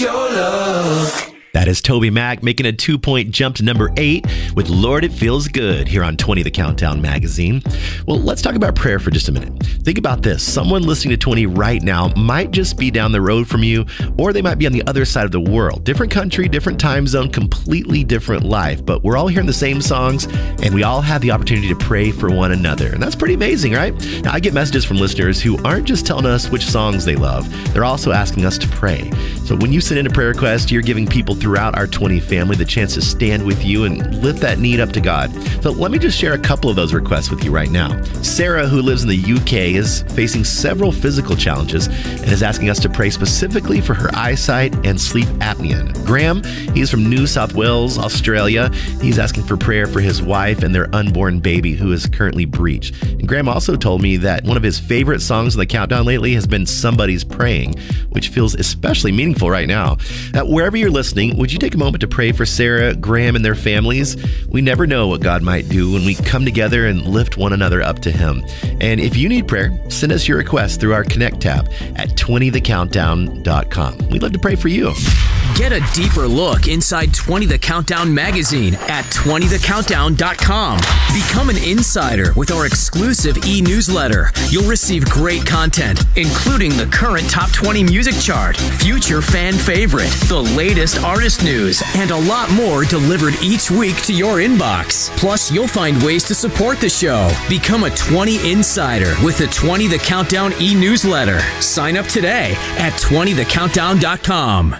your love. That is Toby Mac making a 2-point jump to number 8 with Lord, It Feels Good here on 20 The Countdown magazine. Well, let's talk about prayer for just a minute. Think about this. Someone listening to 20 right now might just be down the road from you, or they might be on the other side of the world. Different country, different time zone, completely different life. But we're all hearing the same songs, and we all have the opportunity to pray for one another. And that's pretty amazing, right? Now, I get messages from listeners who aren't just telling us which songs they love. They're also asking us to pray. So when you send in a prayer request, you're giving people throughout our 20 family the chance to stand with you and lift that need up to God. So let me just share a couple of those requests with you right now. Sarah, who lives in the UK, is facing several physical challenges and is asking us to pray specifically for her eyesight and sleep apnea. Graham, he's from New South Wales, Australia. He's asking for prayer for his wife and their unborn baby who is currently breech. And Graham also told me that one of his favorite songs on the countdown lately has been Somebody's Praying, which feels especially meaningful right now. Now, wherever you're listening, would you take a moment to pray for Sarah, Graham, and their families? We never know what God might do when we come together and lift one another up to Him. And if you need prayer, send us your request through our Connect tab at 20thecountdown.com. We'd love to pray for you. Get a deeper look inside 20 The Countdown magazine at 20thecountdown.com. Become an insider with our exclusive e-newsletter. You'll receive great content, including the current top 20 music chart, future fan favorite, the latest artist news, and a lot more delivered each week to your inbox. Plus, you'll find ways to support the show. Become a 20 insider with the 20 The Countdown e-newsletter. Sign up today at 20thecountdown.com.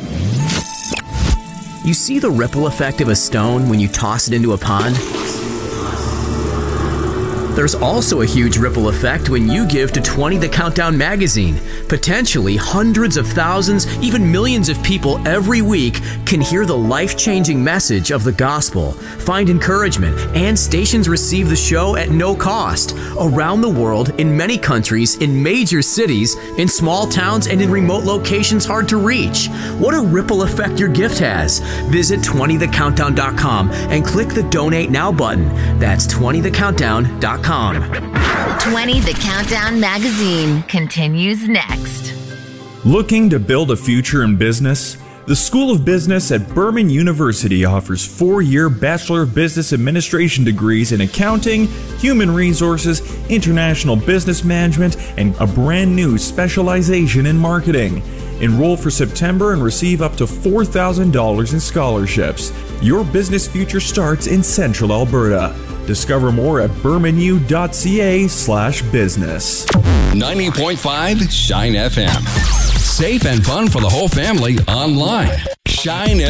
You see the ripple effect of a stone when you toss it into a pond? There's also a huge ripple effect when you give to 20 The Countdown magazine. Potentially hundreds of thousands, even millions of people every week can hear the life-changing message of the gospel, find encouragement, and stations receive the show at no cost. Around the world, in many countries, in major cities, in small towns, and in remote locations hard to reach. What a ripple effect your gift has. Visit 20thecountdown.com and click the Donate Now button. That's 20thecountdown.com. 20 The Countdown magazine continues next. Looking to build a future in business? The School of Business at Berman University offers 4-year Bachelor of Business Administration degrees in accounting, human resources, international business management, and a brand new specialization in marketing. Enroll for September and receive up to $4,000 in scholarships. Your business future starts in Central Alberta. Discover more at bermanu.ca/business. 90.5 Shine FM. Safe and fun for the whole family online.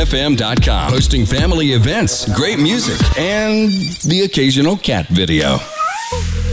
ShineFM.com. Hosting family events, great music, and the occasional cat video.